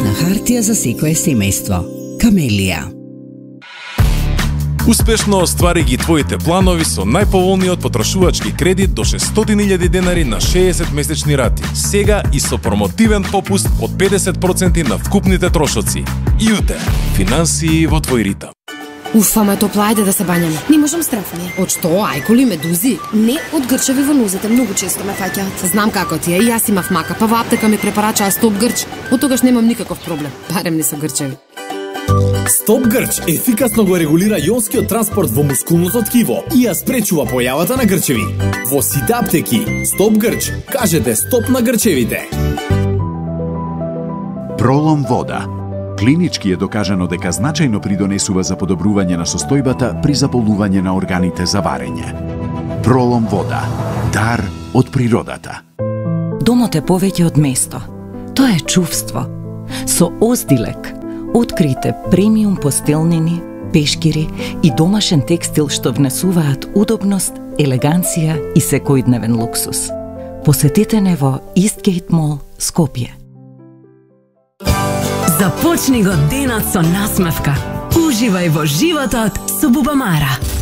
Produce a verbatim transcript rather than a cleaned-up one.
на хартија за секое семејство. Камелија. Успешно оствари ги твоите планови со најповолниот потрошувачки кредит до шестстотини илјади денари на шеесет месечни рати. Сега и со промотивен попуст од педесет проценти на вкупните трошоци. Иуте, финансии во твој ритам. Уф, ама е топло, ајде да се бањаме. Не можам страфни. Од што, ајколи, медузи? Не, од грчеви во нозете, многу често ме фаќаат. Знам како ти е, и јас имав мака, па во аптека ми препарачаа Стоп Грч. Од тогаш немам никаков проблем, барем не со грчеви. Стоп Грч ефикасно го регулира јонскиот транспорт во мускулното ткиво и ја спречува појавата на грчеви. Во сите аптеки, Стоп Грч, кажете стоп на грчевите. Пролом вода. Клинички е докажано дека значајно придонесува за подобрување на состојбата при заболување на органите за варење. Пролом вода. Дар од природата. Домот е повеќе од место. Тоа е чувство. Со Оздилек открите премиум постелнини, пешкири и домашен текстил што внесуваат удобност, елеганција и секојдневен луксус. Посетете не во Истгейт Мол, Скопје. Започни го денот со насмевка. Уживај во животот со Бубамара.